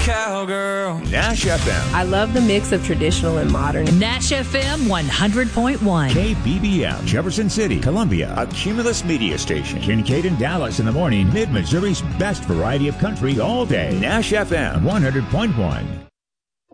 cowgirl. Nash FM. I love the mix of traditional and modern. Nash FM 100.1. KBBM, Jefferson City, Columbia, a Cumulus media station. Kincaid and Dallas in the morning. Mid-Missouri's best variety of country all day. Nash FM 100.1.